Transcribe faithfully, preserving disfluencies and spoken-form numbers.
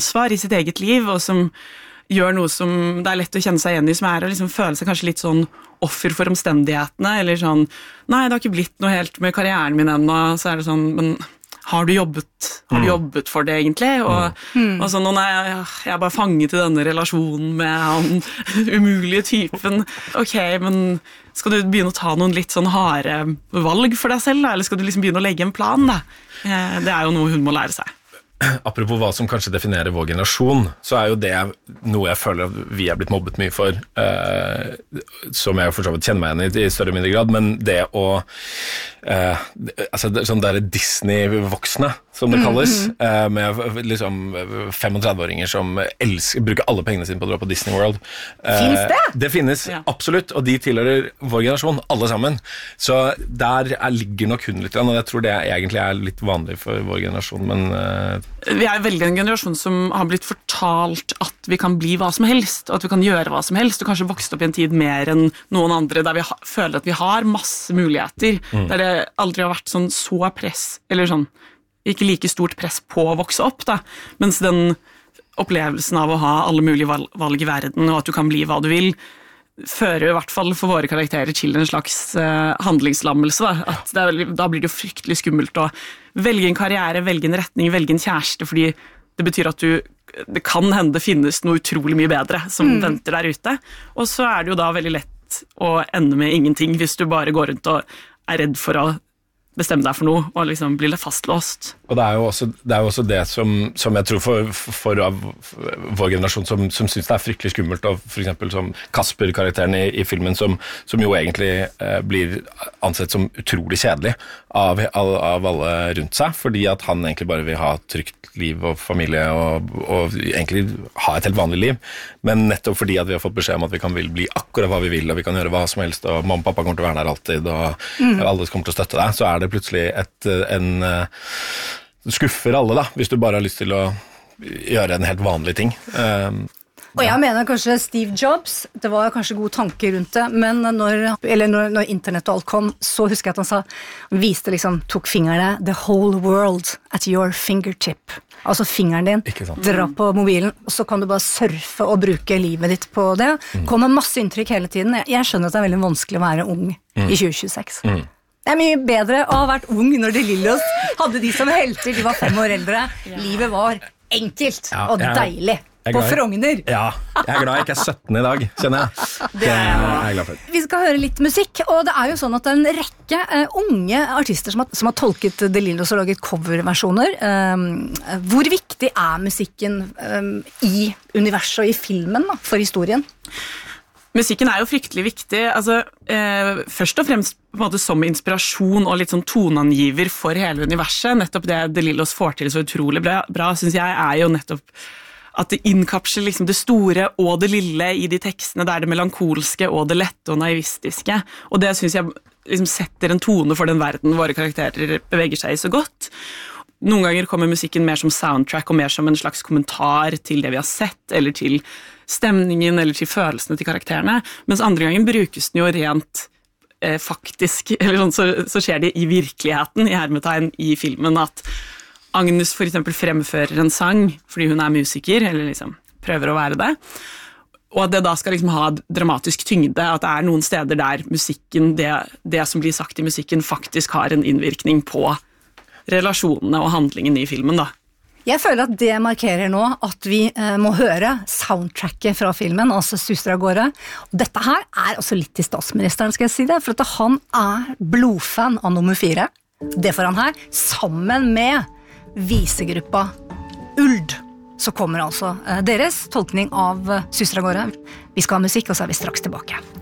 svar i sitt eget liv, og som gjør noe som det er lett å kjenne seg igjen i, som er å liksom føle seg kanskje litt sånn offer for omstendighetene, eller sånn, nei, det har ikke blitt noe helt med karrieren min ennå, så er det sånn, men har du jobbet, har du jobbet for det egentlig? Og, mm. og sånn, nå er jeg, jeg er bare fanget i denne relasjonen med han umulige typen. Ok, men skal du begynne å ta noen litt sånn harde valg for deg selv, da? Eller skal du liksom begynne å legge en plan, da? Det er jo noe hun må lære seg. Apropos hva som kanskje definerer vår generasjon, så er jo det noe jeg føler at vi er blitt mobbet mye for, eh, som jeg for så vidt kjenner meg igjen i i større og mindre grad, men det å eh, altså sånn der Disney-voksne, som det kalles, mm, mm. Eh, med liksom trettifem-åringer som elsker, bruker alle pengene sine på å dra på Disney World. Eh, finnes det? Det finnes, ja. Absolutt, og de tilhører vår generasjon, alle sammen. Så der er, ligger nok hun litt, og jeg tror det egentlig er litt vanlig for vår generasjon, men eh, vi er veldig en generasjon som har blitt fortalt at vi kan bli hva som helst, og at vi kan gjøre hva som helst, og kanskje vokst opp i en tid mer enn noen andre, der vi ha, føler at vi har masse muligheter, mm. der det aldri har vært sånn så press, eller sånn, ikke like stort press på å vokse opp, da, mens den opplevelsen av å ha alle mulige valg i verden, og at du kan bli hva du vil, fører i hvert fall for våre karakterer til en slags uh, handlingslammelse. Da. At det er, da blir det jo fryktelig skummelt å velge en karriere, velge en retning, velge en kjæreste, fordi det betyr at du, det kan hende det finnes noe utrolig mye bedre som mm. venter der ute. Og så er det jo da veldig lett å ende med ingenting hvis du bare går rundt og er redd for å bestemme deg for noe og liksom bli litt fastlåst. Og det er jo også det, er jo også det som, som jeg tror for, for, for vår generasjon som, som synes det er fryktelig skummelt, og for eksempel som Kasper-karakteren i, i filmen, som, som jo egentlig eh, blir ansett som utrolig kjedelig av, av, av alle rundt seg, fordi at han egentlig bare vil ha trygt liv og familie og, og egentlig ha et helt vanlig liv, men nettopp fordi at vi har fått beskjed om at vi kan bli akkurat hva vi vil, og vi kan gjøre hva som helst, og mamma og pappa kommer til å være der alltid, og mm. alle kommer til å støtte deg, så er det plutselig et, en skuffer alle da, hvis du bare har lyst til å gjøre en helt vanlig ting. Um, og jeg mener kanskje Steve Jobs, det var kanskje gode tanker rundt det, men når, eller når, når internett og alt kom, så husker jeg at han sa, han viste liksom, tok fingrene, the whole world at your fingertip. Altså fingeren din, dra på mobilen, og så kan du bare surfe og bruke livet ditt på det. Mm. Kommer masse inntrykk hele tiden. Jeg, jeg skjønner at det er veldig vanskelig å være ung mm. i tjue tjueseks. Mm. Det er mye bedre å ha vært ung når De Lillos hadde de som helter, de var fem år eldre. Ja. Livet var enkelt ja, og deilig. På Frogner. Ja, jeg er glad jeg ikke er sytten i dag, kjenner jeg. Det er jeg glad for. Vi skal høre litt musikk, og det er jo sånn at en rekke uh, unge artister som har, som har tolket De Lillos og laget coverversjoner. Um, hvor viktig er musikken um, i universet og i filmen da, for historien? Musikken er jo fryktelig viktig, altså, eh, først og fremst på en måte som inspirasjon og litt sånn toneangiver for hele universet. Nettopp det De Lillos får til så utrolig bra, bra synes jeg, er jo nettopp at det innkapsler liksom det store og det lille i de tekstene, der det melankolske og det lette og naivistiske. Og det synes jeg liksom setter en tone for den verden våre karakterer beveger seg i så godt. Noen ganger kommer musikken mer som soundtrack og mer som en slags kommentar til det vi har sett, eller til stemningen, eller til følelsene til karakterene, mens andre ganger brukes den jo rent eh, faktisk, eller sånn, så, så skjer det i virkeligheten, i hermetegn i filmen, at Agnes for eksempel fremfører en sang, fordi hun er musiker, eller liksom prøver å være det, og at det da skal liksom ha dramatisk tyngde, at det er noen steder der musikken, det, det som blir sagt i musikken, faktisk har en innvirkning på relasjonene og handlingen i filmen da. Jeg føler at det markerer nå at vi eh, må høre soundtracket fra filmen, altså Suser av gårde. Og dette her er også litt til statsministeren, skal jeg si det, for at han er blodfan av nummer fire. Det får han her, sammen med visegruppa Uld. Så kommer altså eh, deres tolkning av Suser av gårde. Vi skal ha musikk, og så er vi straks tilbake.